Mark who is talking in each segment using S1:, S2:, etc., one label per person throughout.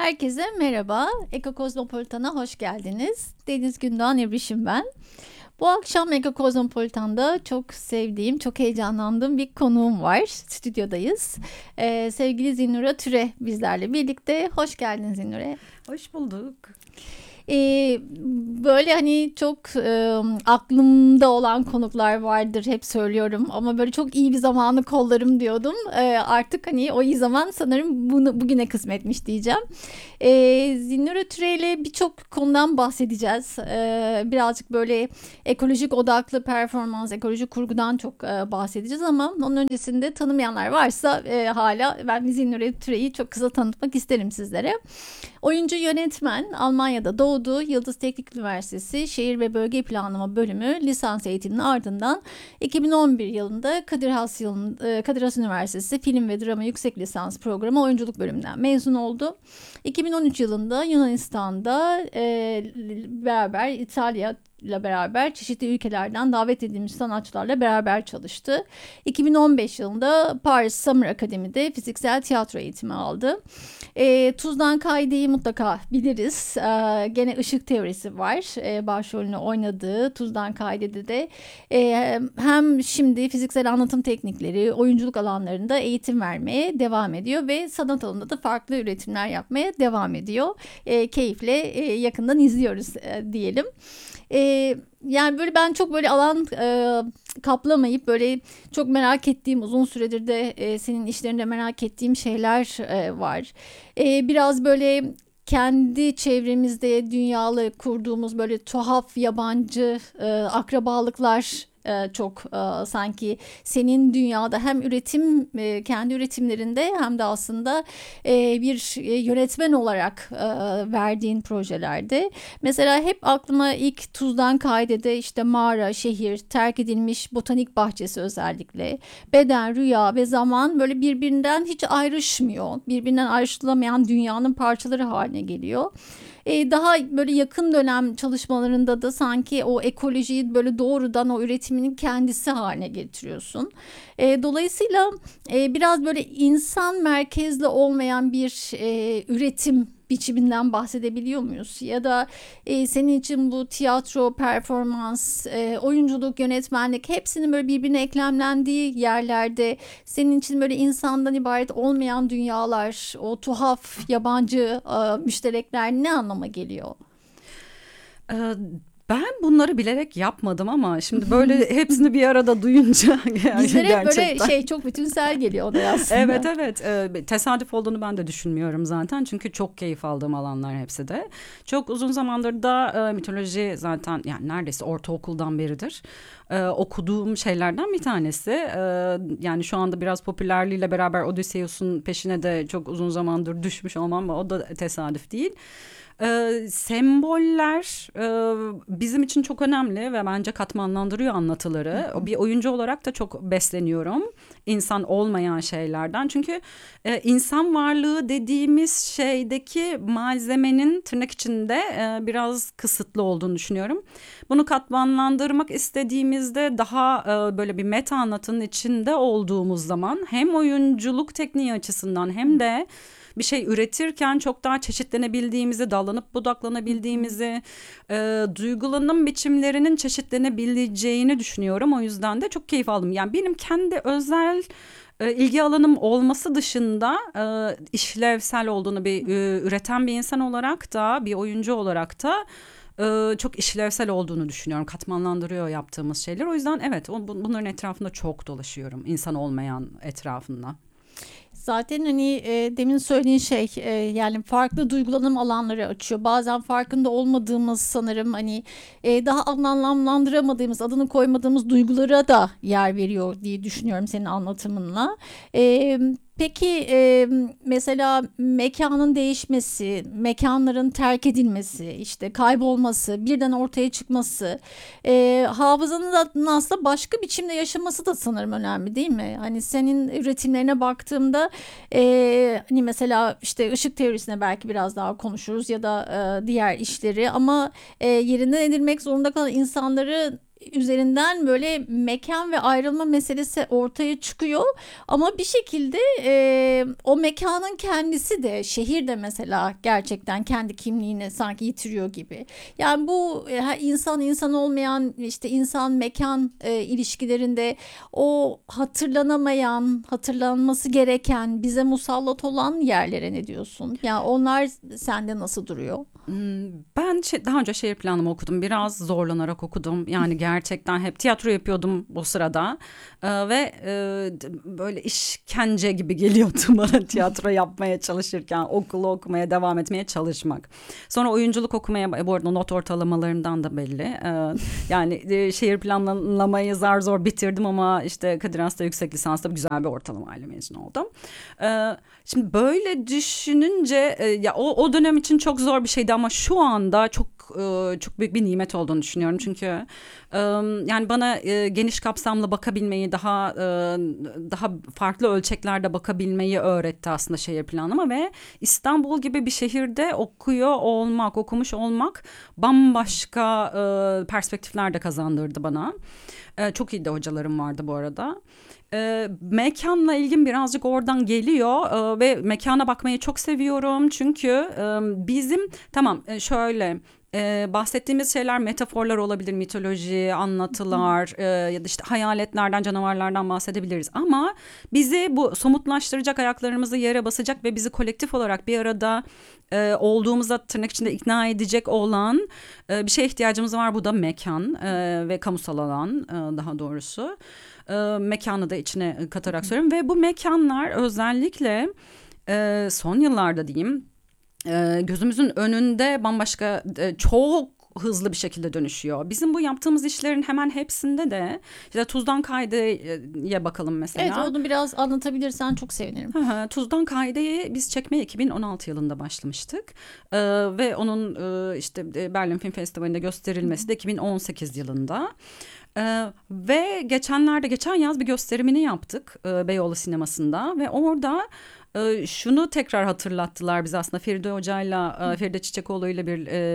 S1: Herkese merhaba. Eko Kozmopolitan'a hoş geldiniz. Deniz Gündoğan Ebrişim ben. Bu akşam Eko Kozmopolitan'da çok sevdiğim, çok heyecanlandığım bir konuğum var. Stüdyodayız. Sevgili Zinnure Türe bizlerle birlikte. Hoş geldin Zinnure.
S2: Hoş bulduk.
S1: Böyle hani çok aklımda olan konuklar vardır, hep söylüyorum ama böyle çok iyi bir zamanı kollarım diyordum. Artık hani o iyi zaman sanırım bugüne kısmetmiş diyeceğim. Zinnure Türe ile birçok konudan bahsedeceğiz. Birazcık böyle ekolojik odaklı performans, ekolojik kurgudan çok bahsedeceğiz ama onun öncesinde tanımayanlar varsa hala ben Zinnure Türe'yi çok kısa tanıtmak isterim sizlere. Oyuncu yönetmen, Almanya'da doğdu. Yıldız Teknik Üniversitesi Şehir ve Bölge Planlama Bölümü lisans eğitiminin ardından 2011 yılında Kadir Has Üniversitesi Film ve Drama Yüksek Lisans Programı Oyunculuk Bölümünden mezun oldu. 2013 yılında Yunanistan'da beraber İtalya ile beraber çeşitli ülkelerden davet edilmiş sanatçılarla beraber çalıştı. 2015 yılında Paris Summer Akademi'de fiziksel tiyatro eğitimi aldı. Tuzdan Kayde'yi mutlaka biliriz. Gene ışık teorisi var. Başrolünü oynadığı Tuzdan Kayde'de de hem şimdi fiziksel anlatım teknikleri, oyunculuk alanlarında eğitim vermeye devam ediyor ve sanat alanında da farklı üretimler yapmaya devam ediyor. Keyifle yakından izliyoruz diyelim. Yani böyle ben çok böyle alan kaplamayıp böyle çok merak ettiğim, uzun süredir de senin işlerinde merak ettiğim şeyler var. Biraz böyle kendi çevremizde dünyalı kurduğumuz böyle tuhaf yabancı akrabalıklar çok sanki senin dünyada hem kendi üretimlerinde hem de aslında bir yönetmen olarak verdiğin projelerde. Mesela hep aklıma ilk Tuzdan Kayde'de işte mağara, şehir, terk edilmiş botanik bahçesi özellikle, beden, rüya ve zaman böyle birbirinden hiç ayrışmıyor. Birbirinden ayrışılamayan dünyanın parçaları haline geliyor. Daha böyle yakın dönem çalışmalarında da sanki o ekolojiyi böyle doğrudan o üretiminin kendisi haline getiriyorsun. Dolayısıyla biraz böyle insan merkezli olmayan bir üretim biçiminden bahsedebiliyor muyuz? Ya da senin için bu tiyatro, performans, oyunculuk, yönetmenlik hepsinin böyle birbirine eklemlendiği yerlerde senin için böyle insandan ibaret olmayan dünyalar, o tuhaf yabancı müşterekler ne anlama geliyor?
S2: Ben bunları bilerek yapmadım ama şimdi böyle hepsini bir arada duyunca
S1: Bizlere
S2: gerçekten.
S1: böyle çok bütünsel geliyor o da aslında.
S2: Evet. Tesadüf olduğunu ben de düşünmüyorum zaten çünkü çok keyif aldığım alanlar hepsi de. Çok uzun zamandır da mitoloji zaten yani neredeyse ortaokuldan beridir okuduğum şeylerden bir tanesi. Yani şu anda biraz popülerliğiyle beraber Odysseus'un peşine de çok uzun zamandır düşmüş olmam ama o da tesadüf değil. Semboller bizim için çok önemli ve bence katmanlandırıyor anlatıları. Bir oyuncu olarak da çok besleniyorum insan olmayan şeylerden. Çünkü insan varlığı dediğimiz şeydeki malzemenin tırnak içinde biraz kısıtlı olduğunu düşünüyorum. Bunu katmanlandırmak istediğimizde daha böyle bir meta anlatının içinde olduğumuz zaman hem oyunculuk tekniği açısından hem de bir şey üretirken çok daha çeşitlenebildiğimizi, dallanıp budaklanabildiğimizi, duygulanım biçimlerinin çeşitlenebileceğini düşünüyorum. O yüzden de çok keyif aldım. Yani benim kendi özel ilgi alanım olması dışında işlevsel olduğunu üreten bir insan olarak da bir oyuncu olarak da çok işlevsel olduğunu düşünüyorum. Katmanlandırıyor yaptığımız şeyler. O yüzden evet bunların etrafında çok dolaşıyorum. İnsan olmayan etrafında.
S1: Zaten hani demin söylediğin şey yani farklı duygulanım alanları açıyor. Bazen farkında olmadığımız sanırım hani daha anlamlandıramadığımız, adını koymadığımız duygulara da yer veriyor diye düşünüyorum senin anlatımınla. Peki mesela mekanın değişmesi, mekanların terk edilmesi, işte kaybolması, birden ortaya çıkması, hafızanın da aslında başka biçimde yaşaması da sanırım önemli değil mi? Hani senin üretimlerine baktığımda hani mesela işte ışık teorisine belki biraz daha konuşuruz ya da diğer işleri ama yerinden edilmek zorunda kalan insanları üzerinden böyle mekan ve ayrılma meselesi ortaya çıkıyor. Ama bir şekilde o mekanın kendisi de, şehir de mesela gerçekten kendi kimliğini sanki yitiriyor gibi. Yani bu insan olmayan, işte insan mekan ilişkilerinde o hatırlanamayan, hatırlanması gereken, bize musallat olan yerlere ne diyorsun? Yani onlar sende nasıl duruyor?
S2: Ben daha önce şehir planlama okudum. Biraz zorlanarak okudum. Yani gerçekten hep tiyatro yapıyordum o sırada. Ve böyle işkence gibi geliyordu bana tiyatro yapmaya çalışırken, okulu okumaya devam etmeye çalışmak. Sonra oyunculuk okumaya, bu arada not ortalamalarından da belli. Yani şehir planlamayı zar zor bitirdim ama işte Kadir Has'ta yüksek lisansta güzel bir ortalamayla mezun oldum. Şimdi böyle düşününce ya o dönem için çok zor bir şeydi ama şu anda çok büyük bir nimet olduğunu düşünüyorum. Çünkü yani bana geniş kapsamlı bakabilmeyi, daha farklı ölçeklerde bakabilmeyi öğretti aslında şehir planlama ve İstanbul gibi bir şehirde okumuş olmak bambaşka perspektifler de kazandırdı bana. Çok iyi de hocalarım vardı bu arada. Mekanla ilgim birazcık oradan geliyor ve mekana bakmayı çok seviyorum çünkü bizim şöyle bahsettiğimiz şeyler metaforlar olabilir, mitoloji, anlatılar ya da işte hayaletlerden, canavarlardan bahsedebiliriz ama bizi bu somutlaştıracak, ayaklarımızı yere basacak ve bizi kolektif olarak bir arada olduğumuza tırnak içinde ikna edecek olan bir şeye ihtiyacımız var. Bu da mekan ve kamusal alan daha doğrusu. Mekanı da içine katarak söylüyorum ve bu mekanlar özellikle son yıllarda diyeyim gözümüzün önünde bambaşka çok hızlı bir şekilde dönüşüyor. Bizim bu yaptığımız işlerin hemen hepsinde de işte Tuzdan Kaide'ye bakalım mesela.
S1: Evet, onu biraz anlatabilirsen çok sevinirim.
S2: Tuzdan Kaide'yi biz çekmeye 2016 yılında başlamıştık. Ve onun işte Berlin Film Festivali'nde gösterilmesi de 2018 yılında. Ve geçen yaz bir gösterimini yaptık Beyoğlu Sineması'nda ve orada şunu tekrar hatırlattılar bize aslında Feride Hoca'yla Feride Çiçekoğlu'yla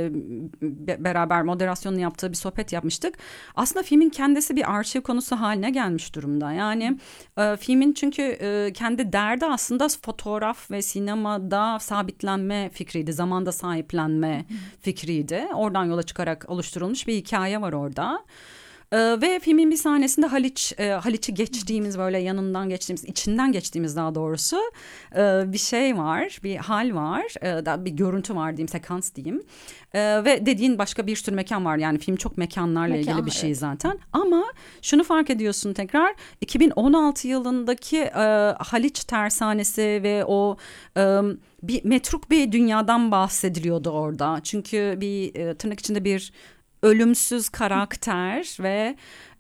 S2: beraber moderasyonunu yaptığı bir sohbet yapmıştık. Aslında filmin kendisi bir arşiv konusu haline gelmiş durumda. Yani filmin çünkü kendi derdi aslında fotoğraf ve sinemada sabitlenme fikriydi. Zamanda sahiplenme fikriydi. Oradan yola çıkarak oluşturulmuş bir hikaye var orada. Ve filmin bir sahnesinde Haliç'i geçtiğimiz böyle yanından geçtiğimiz, içinden geçtiğimiz daha doğrusu bir şey var, bir hal var, bir görüntü var diyeyim, sekans diyeyim. Ve dediğin başka bir sürü mekan var yani film çok mekanlarla ilgili bir şey zaten. Ama şunu fark ediyorsun tekrar 2016 yılındaki Haliç tersanesi ve o bir metruk bir dünyadan bahsediliyordu orada. Çünkü bir tırnak içinde bir ölümsüz karakter ve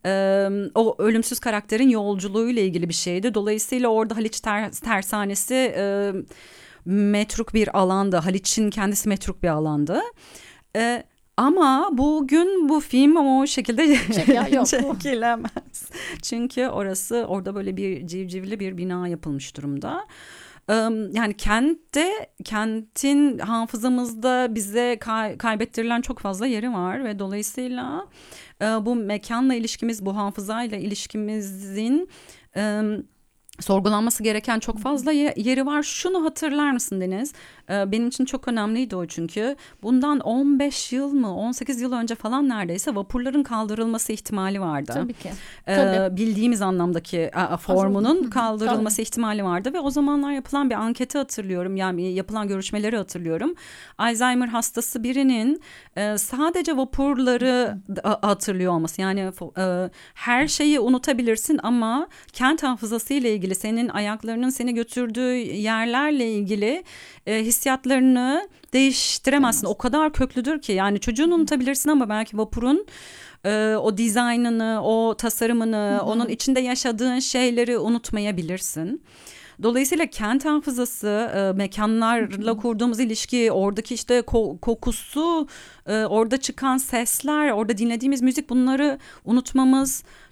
S2: o ölümsüz karakterin yolculuğuyla ilgili bir şeydi. Dolayısıyla orada Haliç tersanesi metruk bir alandı. Haliç'in kendisi metruk bir alandı. Ama bugün bu film o şekilde çekilemez. Çünkü orada böyle bir civcivli bir bina yapılmış durumda. Yani kentin hafızamızda bize kaybettirilen çok fazla yeri var ve dolayısıyla bu mekanla ilişkimiz, bu hafızayla ilişkimizin sorgulanması gereken çok fazla yeri var. Şunu hatırlar mısın Deniz? Benim için çok önemliydi o çünkü. Bundan 15 yıl mı 18 yıl önce falan neredeyse vapurların kaldırılması ihtimali vardı.
S1: Tabii ki.
S2: Bildiğimiz anlamdaki formunun kaldırılması ihtimali vardı ve o zamanlar yapılan bir anketi hatırlıyorum. Yani yapılan görüşmeleri hatırlıyorum. Alzheimer hastası birinin sadece vapurları hatırlıyor olması. Yani her şeyi unutabilirsin ama kent hafızası ile ilgili senin ayaklarının seni götürdüğü yerlerle ilgili hissiyatlarını değiştiremezsin. O kadar köklüdür ki yani çocuğunu unutabilirsin ama belki vapurun o dizaynını, o tasarımını, onun içinde yaşadığın şeyleri unutmayabilirsin. Dolayısıyla kent hafızası, mekanlarla kurduğumuz ilişki, oradaki işte kokusu, orada çıkan sesler, orada dinlediğimiz müzik bunları unutmamız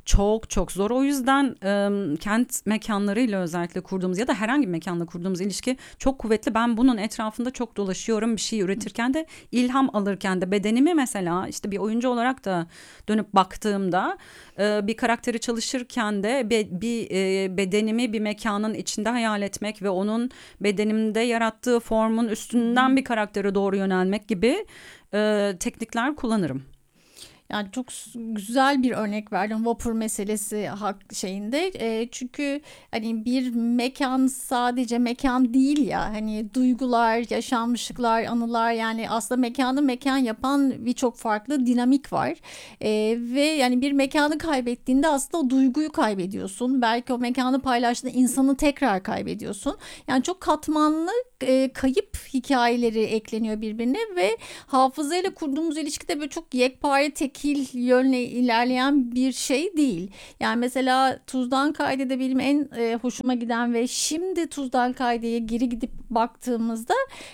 S2: çok çok zor. O yüzden kent mekanlarıyla özellikle kurduğumuz ya da herhangi bir mekanla kurduğumuz ilişki çok kuvvetli. Ben bunun etrafında çok dolaşıyorum. Bir şey üretirken de, ilham alırken de, bedenimi mesela işte bir oyuncu olarak da dönüp baktığımda bir karakteri çalışırken de bir bedenimi bir mekanın içinde hayal etmek ve onun bedenimde yarattığı formun üstünden bir karaktere doğru yönelmek gibi teknikler kullanırım.
S1: Yani çok güzel bir örnek verdim vapur meselesi şeyinde. Çünkü hani bir mekan sadece mekan değil ya, hani duygular, yaşanmışlıklar, anılar, yani aslında mekanı mekan yapan birçok farklı dinamik var. Ve yani bir mekanı kaybettiğinde aslında o duyguyu kaybediyorsun. Belki o mekanı paylaştığında insanı tekrar kaybediyorsun. Yani çok katmanlı kayıp hikayeleri ekleniyor birbirine ve hafızayla kurduğumuz ilişkide böyle çok yekpare tekil yönle ilerleyen bir şey değil. Yani mesela Tuzdan Kayde'de benim en hoşuma giden ve şimdi Tuzdan Kayde'ye geri gidip baktığımızda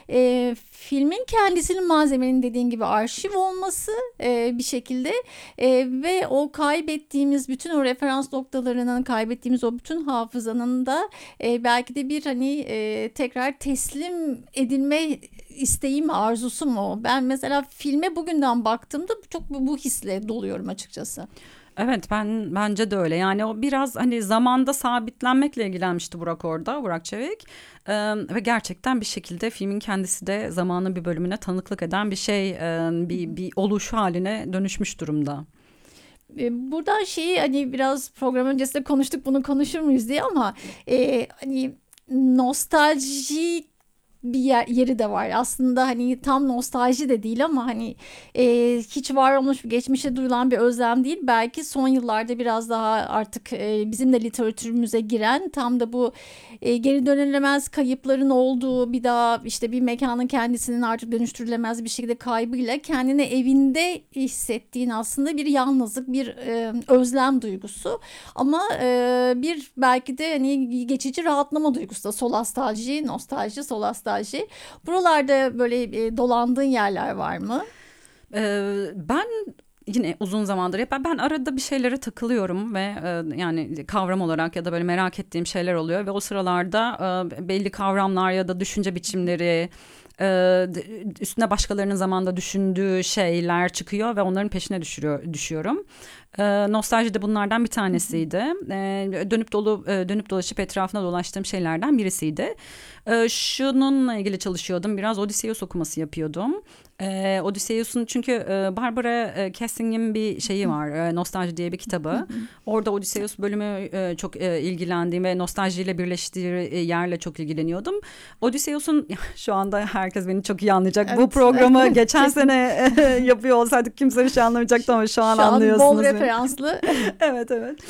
S1: filmin kendisinin, malzemenin dediğin gibi arşiv olması bir şekilde ve o kaybettiğimiz bütün o referans noktalarının, kaybettiğimiz o bütün hafızanın da belki de bir hani tekrar teslim edilme isteği mi, arzusu mu? Ben mesela filme bugünden baktığımda çok bu hisle doluyorum açıkçası.
S2: Evet, bence de öyle. Yani o biraz hani zamanda sabitlenmekle ilgilenmişti Burak Çevik. Ve gerçekten bir şekilde filmin kendisi de zamanın bir bölümüne tanıklık eden bir şey, bir oluş haline dönüşmüş durumda.
S1: Buradan şeyi, hani biraz program öncesinde konuştuk, bunu konuşur muyuz diye, ama hani nostalji bir yeri de var. Aslında hani tam nostalji de değil ama hani hiç var olmuş, geçmişe duyulan bir özlem değil. Belki son yıllarda biraz daha artık bizim de literatürümüze giren, tam da bu geri dönülemez kayıpların olduğu, bir daha işte bir mekanın kendisinin artık dönüştürülemez bir şekilde kaybıyla kendini evinde hissettiğin aslında bir yalnızlık, bir özlem duygusu. Ama bir belki de hani geçici rahatlama duygusu da, solastalji, nostalji, solastalji. Buralarda böyle dolandığın yerler var mı?
S2: Ben yine uzun zamandır ben arada bir şeylere takılıyorum ve yani kavram olarak ya da böyle merak ettiğim şeyler oluyor ve o sıralarda belli kavramlar ya da düşünce biçimleri, üstüne başkalarının zamanda düşündüğü şeyler çıkıyor ve onların peşine düşüyorum. Nostalji de bunlardan bir tanesiydi. Dönüp dolaşıp etrafına dolaştığım şeylerden birisiydi. Şununla ilgili çalışıyordum. Biraz Odysseus okuması yapıyordum. Odysseus'un çünkü Barbara Kessing'in bir şeyi var. Nostalji diye bir kitabı. Orada Odysseus bölümü çok ilgilendiğim ve nostaljiyle birleştiği yerle çok ilgileniyordum. Odysseus'un şu anda herkes beni çok iyi anlayacak. Evet. Bu programı geçen sene yapıyor olsaydık kimse bir şey anlamayacaktı ama şu an anlıyorsunuz.
S1: Bol referanslı.
S2: Evet.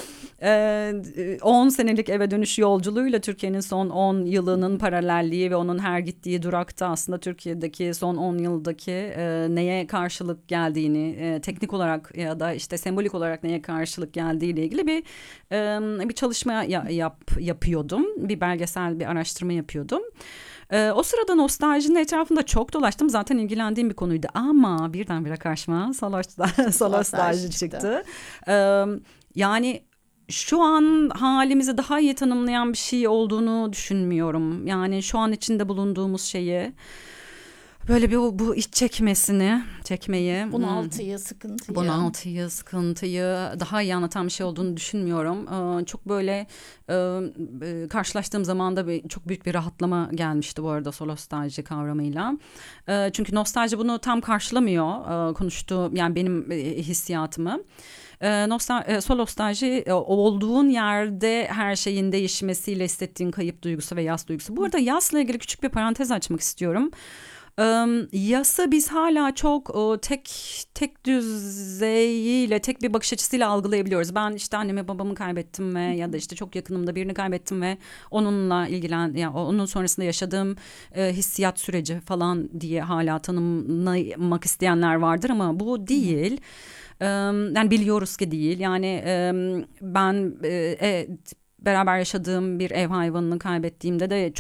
S2: 10 senelik eve dönüş yolculuğuyla Türkiye'nin son 10 yılının paralelliği ve onun her gittiği durakta aslında Türkiye'deki son 10 yıldaki neye karşılık geldiğini, teknik olarak ya da işte sembolik olarak neye karşılık geldiğiyle ilgili bir çalışma yapıyordum. Bir belgesel, bir araştırma yapıyordum. O sırada nostaljinin etrafında çok dolaştım. Zaten ilgilendiğim bir konuydu ama birdenbire karşıma solastalji çıktı. Yani şu an halimizi daha iyi tanımlayan bir şey olduğunu düşünmüyorum. Yani şu an içinde bulunduğumuz şeyi, böyle bir bu iç çekmeyi, bunaltıyı, sıkıntıyı daha iyi anlatan bir şey olduğunu düşünmüyorum. Çok böyle karşılaştığım zaman da çok büyük bir rahatlama gelmişti bu arada solastalji kavramıyla. Çünkü nostalji bunu tam karşılamıyor, konuştuğum, yani benim hissiyatımı. Solastalji olduğun yerde her şeyin değişmesiyle hissettiğin kayıp duygusu ve yas duygusu. Bu arada yasla ilgili küçük bir parantez açmak istiyorum. Yası biz hala çok tek düzeyiyle, tek bir bakış açısıyla algılayabiliyoruz. Ben işte annemi babamı kaybettim ve ya da işte çok yakınımda birini kaybettim ve onunla yani onun sonrasında yaşadığım hissiyat süreci falan diye hala tanımlamak isteyenler vardır ama bu değil. Yani biliyoruz ki değil. Yani ben beraber yaşadığım bir ev hayvanını kaybettiğimde de çok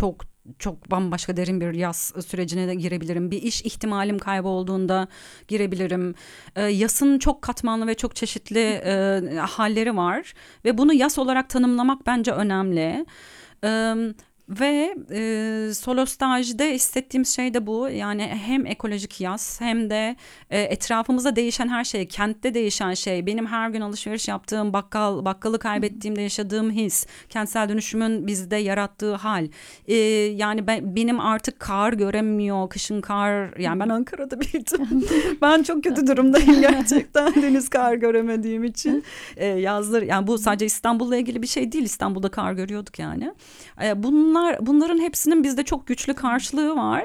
S2: çok bambaşka derin bir yas sürecine de girebilirim. Bir iş ihtimalim kaybolduğunda girebilirim. Yasın çok katmanlı ve çok çeşitli halleri var ve bunu yas olarak tanımlamak bence önemli. Ve solo stajda hissettiğimiz şey de bu. Yani hem ekolojik yas hem de etrafımızda değişen her şey, kentte değişen şey, benim her gün alışveriş yaptığım bakkalı kaybettiğimde yaşadığım his, kentsel dönüşümün bizde yarattığı hal. Yani benim artık kar göremiyor, kışın kar, yani ben Ankara'da büyüdüm. Ben çok kötü durumdayım gerçekten deniz kar göremediğim için. Yazları, yani bu sadece İstanbul'la ilgili bir şey değil, İstanbul'da kar görüyorduk yani. Bunların hepsinin bizde çok güçlü karşılığı var.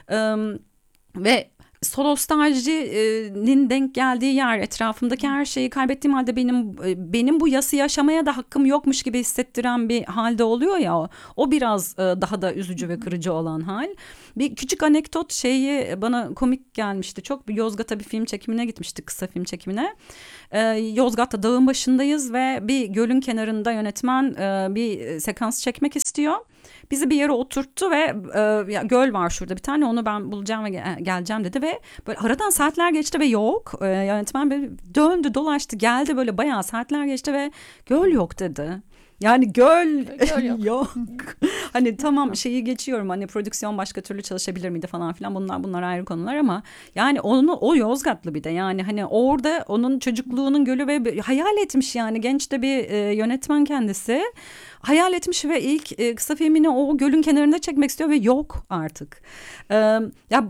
S2: Ve solo stajcinin denk geldiği yer, etrafımdaki her şeyi kaybettiğim halde benim bu yası yaşamaya da hakkım yokmuş gibi hissettiren bir halde oluyor ya, o biraz daha da üzücü ve kırıcı olan hal. Bir küçük anekdot şeyi bana komik gelmişti çok. Yozgat'a bir film çekimine gitmiştik, kısa film çekimine. Yozgat'ta dağın başındayız ve bir gölün kenarında yönetmen bir sekans çekmek istiyor. Bizi bir yere oturttu ve göl var şurada bir tane, onu ben bulacağım ve geleceğim dedi ve böyle aradan saatler geçti ve yok. Yönetmen böyle döndü dolaştı geldi, böyle bayağı saatler geçti ve göl yok dedi. Yani göl yok. Yok. Hani tamam şeyi geçiyorum, hani prodüksiyon başka türlü çalışabilir miydi falan filan, bunlar ayrı konular ama yani o Yozgatlı bir de, yani hani orada onun çocukluğunun gölü ve hayal etmiş, yani genç de bir yönetmen kendisi. Hayal etmiş ve ilk kısa filmini o gölün kenarında çekmek istiyor ve yok artık. Ya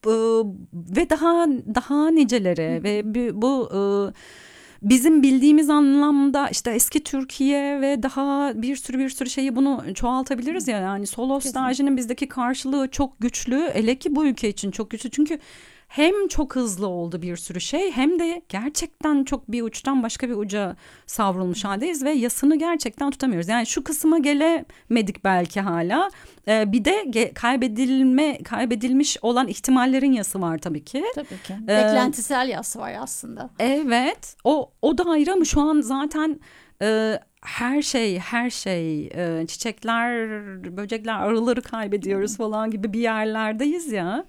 S2: ve daha niceleri ve bu bizim bildiğimiz anlamda işte eski Türkiye ve daha bir sürü şeyi bunu çoğaltabiliriz ya. Yani solo stajının bizdeki karşılığı çok güçlü. Hele ki bu ülke için çok güçlü. Çünkü hem çok hızlı oldu bir sürü şey, hem de gerçekten çok bir uçtan başka bir uca savrulmuş haldeyiz ve yasını gerçekten tutamıyoruz. Yani şu kısma gelemedik belki hala. Bir de kaybedilmiş olan ihtimallerin yası var tabii ki.
S1: Tabii ki. Beklentisel yas var aslında.
S2: Evet. O da ayrı ama şu an zaten her şey çiçekler, böcekler, arıları kaybediyoruz falan gibi bir yerlerdeyiz ya.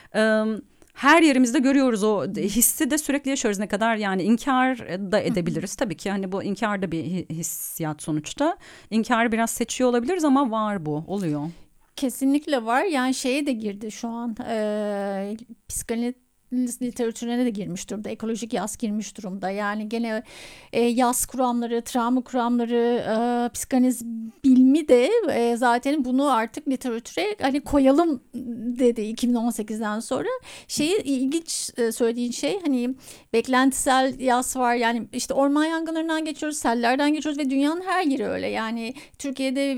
S2: Her yerimizde görüyoruz, o hissi de sürekli yaşıyoruz. Ne kadar yani inkar da edebiliriz tabii ki, hani bu inkar da bir hissiyat sonuçta. İnkarı biraz seçiyor olabiliriz ama var, bu oluyor.
S1: Kesinlikle var. Yani şeye de girdi şu an, psikanaliz literatürüne de girmiş durumda. Ekolojik yas girmiş durumda. Yani gene yas kuramları, travma kuramları, psikanaliz bilimi de zaten bunu artık literatüre hani koyalım dedi 2018'den sonra. İlginç söylediğin şey, hani beklentisel yas var. Yani işte orman yangınlarından geçiyoruz, sellerden geçiyoruz ve dünyanın her yeri öyle. Yani Türkiye'de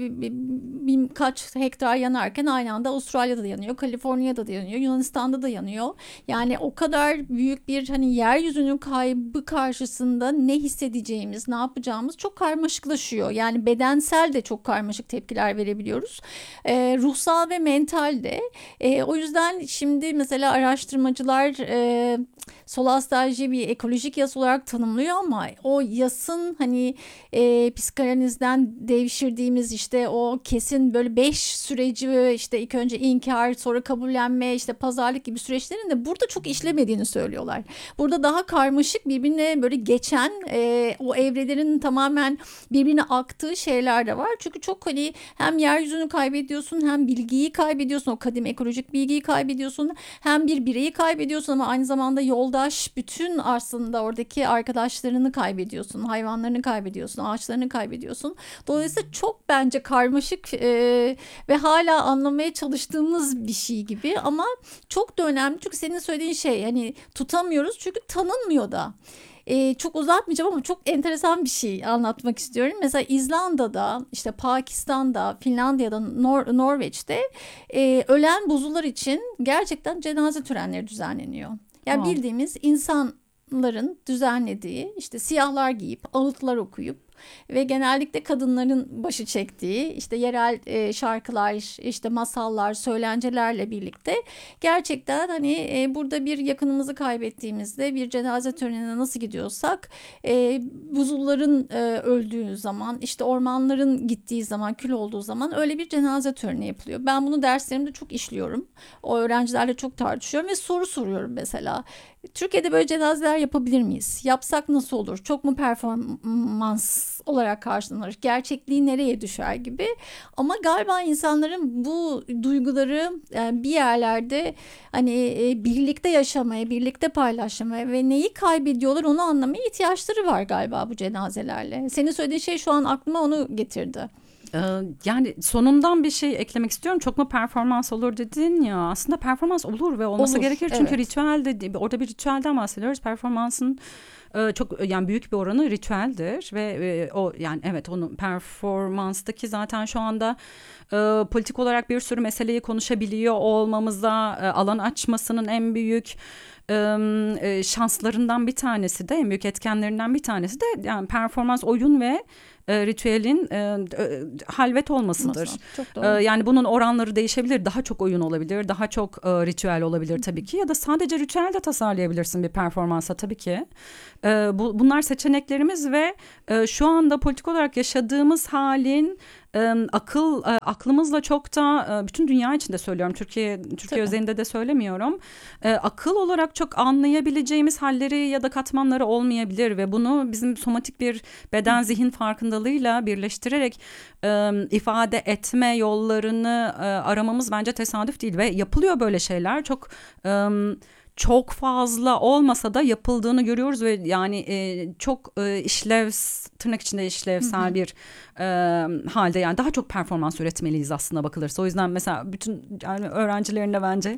S1: birkaç hektar yanarken aynı anda Avustralya'da da yanıyor, Kaliforniya'da da yanıyor, Yunanistan'da da yanıyor. Yani o kadar büyük bir hani yeryüzünün kaybı karşısında ne hissedeceğimiz, ne yapacağımız çok karmaşıklaşıyor. Yani bedensel de çok karmaşık tepkiler verebiliyoruz. Ruhsal ve mental de. O yüzden şimdi mesela araştırmacılar solo stajı bir ekolojik yas olarak tanımlıyor ama o yasın hani psikanalizden devşirdiğimiz işte o kesin böyle 5 süreci, işte ilk önce inkar, sonra kabullenme, işte pazarlık gibi süreçlerin de burada çok işlemediğini söylüyorlar. Burada daha karmaşık, birbirine böyle geçen o evrelerin tamamen birbirine aktığı şeyler de var. Çünkü çok hani hem yeryüzünü kaybediyorsun, hem bilgiyi kaybediyorsun, o kadim ekolojik bilgiyi kaybediyorsun, hem bir bireyi kaybediyorsun ama aynı zamanda yoldaş, bütün aslında oradaki arkadaşlarını kaybediyorsun, hayvanlarını kaybediyorsun, ağaçlarını kaybediyorsun. Dolayısıyla çok bence karmaşık ve hala anlamaya çalıştığımız bir şey gibi ama çok da önemli. Çünkü senin söylediğin şey, hani tutamıyoruz çünkü tanınmıyor da. Çok uzatmayacağım ama çok enteresan bir şey anlatmak istiyorum. Mesela İzlanda'da, işte Pakistan'da, Finlandiya'da, Norveç'te ölen buzullar için gerçekten cenaze törenleri düzenleniyor. Yani bildiğimiz insanların düzenlediği, işte siyahlar giyip, ağıtlar okuyup ve genellikle kadınların başı çektiği işte yerel şarkılar, işte masallar, söylencelerle birlikte gerçekten hani burada bir yakınımızı kaybettiğimizde bir cenaze törenine nasıl gidiyorsak buzulların öldüğü zaman, işte ormanların gittiği zaman, kül olduğu zaman öyle bir cenaze töreni yapılıyor. Ben bunu derslerimde çok işliyorum. O öğrencilerle çok tartışıyorum ve soru soruyorum mesela. Türkiye'de böyle cenazeler yapabilir miyiz? Yapsak nasıl olur? Çok mu performans olarak karşılanır? Gerçekliği nereye düşer gibi. Ama galiba insanların bu duyguları bir yerlerde hani birlikte yaşamaya, birlikte paylaşmaya ve neyi kaybediyorlar onu anlamaya ihtiyaçları var galiba bu cenazelerle. Senin söylediğin şey şu an aklıma onu getirdi.
S2: Yani sonundan bir şey eklemek istiyorum. Çok mu performans olur dedin ya. Aslında performans olur ve olması
S1: Olur,
S2: gerekir. Çünkü
S1: evet.
S2: ritüel de orada bir ritüelden bahsediyoruz. Performansın çok yani büyük bir oranı ritüeldir ve o yani evet onun performanstaki zaten şu anda politik olarak bir sürü meseleyi konuşabiliyor olmamıza alan açmasının en büyük şanslarından bir tanesi de en büyük etkenlerinden bir tanesi de yani performans oyun ve ritüelin halvet olmasıdır.
S1: Çok doğru.
S2: Yani bunun oranları değişebilir. Daha çok oyun olabilir, daha çok ritüel olabilir tabii ki ya da sadece ritüel de tasarlayabilirsin bir performansa tabii ki. Bunlar seçeneklerimiz ve şu anda politik olarak yaşadığımız halin aklımızla çok da bütün dünya için de söylüyorum. Türkiye özelinde de söylemiyorum. Akıl olarak çok anlayabileceğimiz halleri ya da katmanları olmayabilir ve bunu bizim somatik bir beden zihin farkındalığıyla birleştirerek ifade etme yollarını aramamız bence tesadüf değil ve yapılıyor böyle şeyler. Çok fazla olmasa da yapıldığını görüyoruz ve yani çok tırnak içinde işlevsel bir halde yani daha çok performans üretmeliyiz aslında bakılırsa. O yüzden mesela bütün yani öğrencilerine bence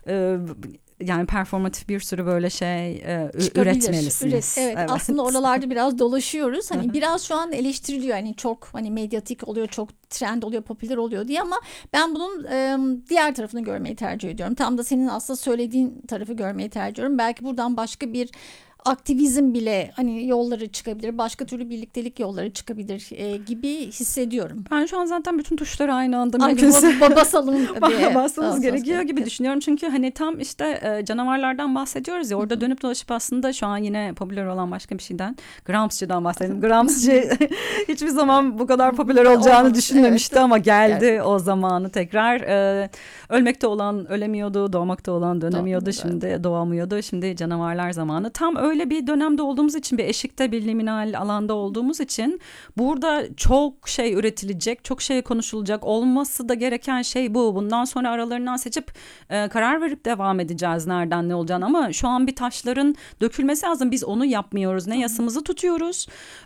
S2: yani performatif bir sürü böyle şey üretmelisiniz.
S1: Evet, aslında oralarda biraz dolaşıyoruz. Hani biraz şu an eleştiriliyor. Hani çok hani medyatik oluyor, çok trend oluyor, popüler oluyor diye ama ben bunun diğer tarafını görmeyi tercih ediyorum. Tam da senin aslında söylediğin tarafı görmeyi tercih ediyorum. Belki buradan başka bir aktivizm bile hani yolları çıkabilir, başka türlü birliktelik yolları çıkabilir gibi hissediyorum.
S2: Ben şu an zaten bütün tuşları aynı anda
S1: basalım diye
S2: basmamız gerekiyor gibi düşünüyorum. Çünkü hani tam işte canavarlardan bahsediyoruz ya orada dönüp dolaşıp aslında şu an yine popüler olan başka bir şeyden Gramsci'den bahsedelim. Gramsci hiçbir zaman bu kadar popüler olacağını düşünmemişti ama geldi o zamanı tekrar. Ölmekte olan ölemiyordu, doğmakta olan dönemiyordu, şimdi doğamıyordu. Şimdi canavarlar zamanı. Tam öyle bir dönemde olduğumuz için bir eşikte bir liminal alanda olduğumuz için burada çok şey üretilecek, çok şey konuşulacak. Olması da gereken şey bu. Bundan sonra aralarından seçip karar verip devam edeceğiz nereden ne olacağını ama şu an bir taşların dökülmesi lazım. Biz onu yapmıyoruz. Ne yasımızı tutuyoruz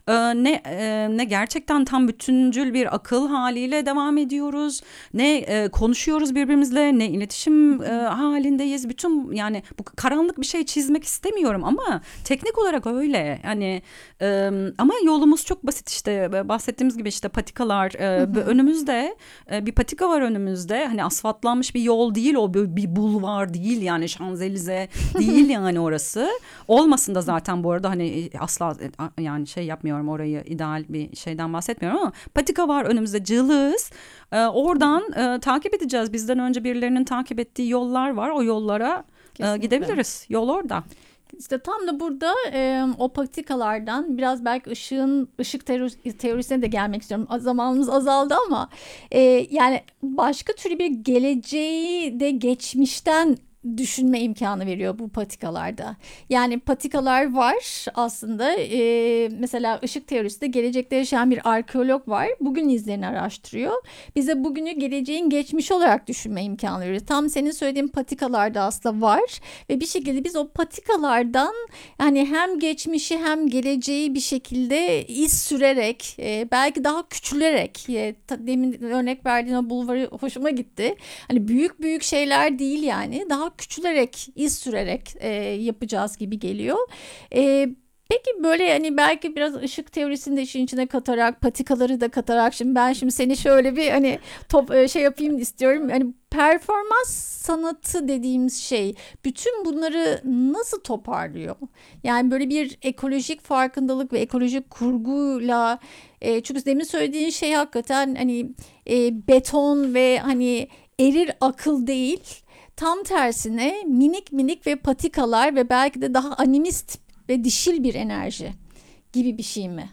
S2: ne gerçekten tam bütüncül bir akıl haliyle devam ediyoruz. Ne konuşuyoruz birbirimizle, ne iletişim halindeyiz. Bütün yani bu karanlık bir şey çizmek istemiyorum ama teknik olarak öyle yani ama yolumuz çok basit işte bahsettiğimiz gibi işte patikalar önümüzde bir patika var önümüzde hani asfaltlanmış bir yol değil o bir bulvar değil yani Şanzelize değil yani orası olmasın da zaten bu arada hani asla yani şey yapmıyorum orayı ideal bir şeyden bahsetmiyorum ama patika var önümüzde cılız oradan takip edeceğiz bizden önce birilerinin takip ettiği yollar var o yollara gidebiliriz yol orada.
S1: İşte tam da burada o patikalardan biraz belki ışık teorisine de gelmek istiyorum. Zamanımız azaldı ama yani başka türlü bir geleceği de geçmişten düşünme imkanı veriyor bu patikalarda. Yani patikalar var aslında. Mesela ışık teorisinde gelecekte yaşayan bir arkeolog var. Bugün izlerini araştırıyor. Bize bugünü geleceğin geçmişi olarak düşünme imkanı veriyor. Tam senin söylediğin patikalarda aslında var ve bir şekilde biz o patikalardan yani hem geçmişi hem geleceği bir şekilde iz sürerek belki daha küçülerek demin örnek verdiğin o bulvarı hoşuma gitti. Hani büyük büyük şeyler değil yani daha küçülerek, iz sürerek yapacağız gibi geliyor. Peki böyle hani belki biraz ışık teorisini de işin içine katarak, patikaları da katarak şimdi seni şöyle bir hani şey yapayım istiyorum. Hani performans sanatı dediğimiz şey bütün bunları nasıl toparlıyor? Yani böyle bir ekolojik farkındalık ve ekolojik kurguyla Çünkü demin söylediğin şey hakikaten hani beton ve hani erir akıl değil. Tam tersine minik minik ve patikalar ve belki de daha animist ve dişil bir enerji gibi bir şey mi?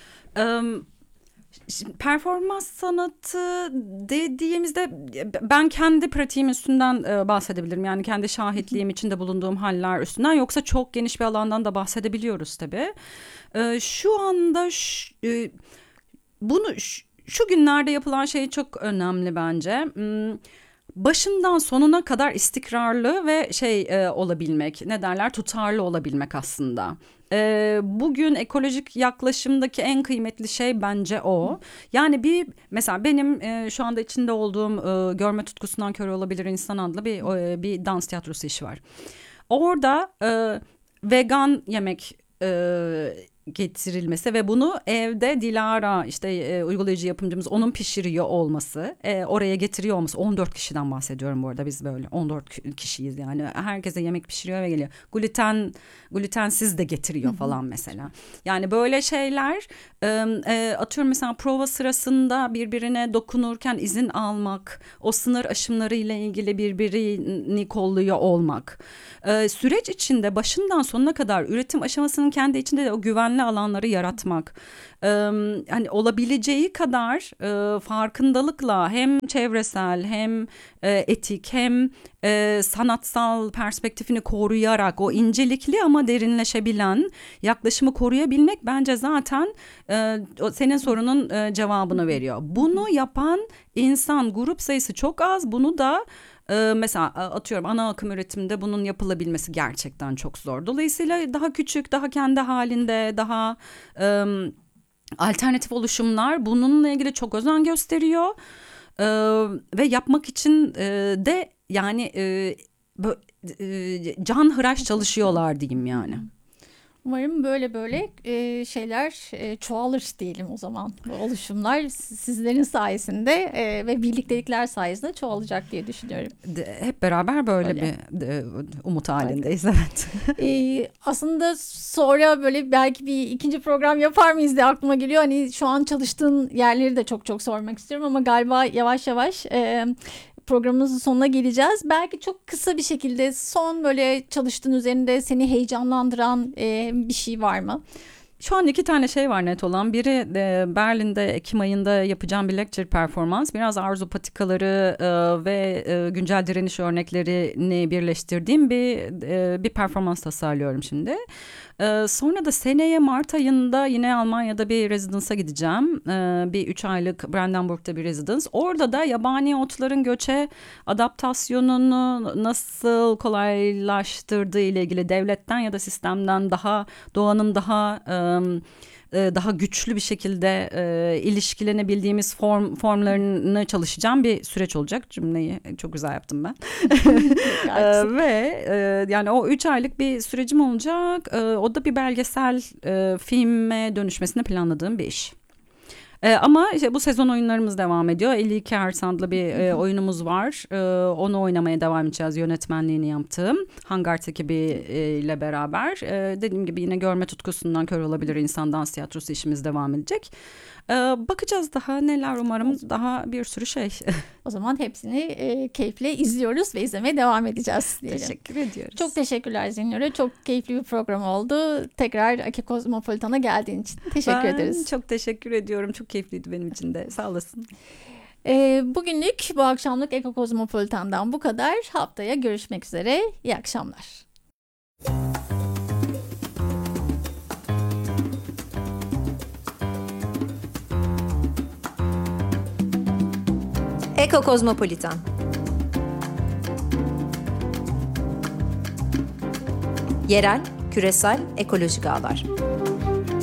S2: Şimdi performans sanatı dediğimizde ben kendi pratiğim üstünden bahsedebilirim. Yani kendi şahitliğim içinde bulunduğum haller üstünden. Yoksa çok geniş bir alandan da bahsedebiliyoruz tabii. Şu anda şu günlerde yapılan şey çok önemli bence. Başından sonuna kadar istikrarlı ve olabilmek, ne derler, tutarlı olabilmek aslında. Bugün ekolojik yaklaşımdaki en kıymetli şey bence o. Yani mesela benim şu anda içinde olduğum Görme Tutkusundan Kör Olabilir İnsan adlı bir dans tiyatrosu işi var. Orada vegan yemek getirilmesi ve bunu evde Dilara uygulayıcı yapımcımız onun pişiriyor olması, oraya getiriyor olması. 14 kişiden bahsediyorum bu arada, biz böyle 14 kişiyiz yani, herkese yemek pişiriyor ve geliyor. Glutensiz de getiriyor falan mesela. Yani böyle şeyler, atıyorum mesela prova sırasında birbirine dokunurken izin almak, o sınır aşımları ile ilgili birbirini kolluyor olmak. Süreç içinde başından sonuna kadar üretim aşamasının kendi içinde de o güvenli alanları yaratmak. Hani olabileceği kadar farkındalıkla hem çevresel hem etik hem sanatsal perspektifini koruyarak o incelikli ama derinleşebilen yaklaşımı koruyabilmek bence zaten senin sorunun cevabını veriyor. Bunu yapan insan grup sayısı çok az. Bunu da mesela atıyorum ana akım üretiminde bunun yapılabilmesi gerçekten çok zor. Dolayısıyla daha küçük, daha kendi halinde, daha alternatif oluşumlar bununla ilgili çok özen gösteriyor. Ve yapmak için de yani canhıraş çalışıyorlar diyeyim yani.
S1: Umarım böyle şeyler çoğalır diyelim o zaman. Bu oluşumlar sizlerin sayesinde ve birliktelikler sayesinde çoğalacak diye düşünüyorum.
S2: Hep beraber böyle bir umut halindeyiz, evet.
S1: Aslında sonra böyle belki bir ikinci program yapar mıyız diye aklıma geliyor. Hani şu an çalıştığın yerleri de çok sormak istiyorum ama galiba yavaş yavaş programımızın sonuna geleceğiz. Belki çok kısa bir şekilde son böyle çalıştığın üzerinde seni heyecanlandıran bir şey var mı?
S2: Şu an 2 tane şey var net olan. Biri Berlin'de Ekim ayında yapacağım bir lecture performans. Biraz arzu patikaları ve güncel direniş örneklerini birleştirdiğim bir performans tasarlıyorum şimdi. Sonra da seneye Mart ayında yine Almanya'da bir residence'a gideceğim. Bir 3 aylık Brandenburg'da bir residence. Orada da yabani otların göçe adaptasyonunu nasıl kolaylaştırdığı ile ilgili devletten ya da sistemden doğanın daha güçlü bir şekilde ilişkilenebildiğimiz formlarını çalışacağım bir süreç olacak. Cümleyi çok güzel yaptım ben. Ve yani o 3 aylık bir sürecim olacak. O da bir belgesel filme dönüşmesini planladığım bir iş. Ama bu sezon oyunlarımız devam ediyor. 52 Hertz adlı bir oyunumuz var. Onu oynamaya devam edeceğiz. Yönetmenliğini yaptığım Hangart ekibiyle beraber. Dediğim gibi yine Görme Tutkusundan Kör Olabilir İnsan dans tiyatrosu işimiz devam edecek. Bakacağız daha neler, umarım daha bir sürü şey.
S1: O zaman hepsini keyifle izliyoruz ve izlemeye devam edeceğiz diyelim.
S2: Teşekkür ediyoruz.
S1: Çok teşekkürler Zinnure. Çok keyifli bir program oldu. Tekrar Eko Kozmopolitan'a geldiğin için teşekkür ederiz.
S2: Ben çok teşekkür ediyorum. Çok keyifliydi benim için de. Sağ olasın.
S1: Bugünlük, bu akşamlık Eko Kozmopolitan'dan bu kadar. Haftaya görüşmek üzere. İyi akşamlar.
S3: Eko Kozmopolitan. Yerel, küresel, ekolojik ağlar.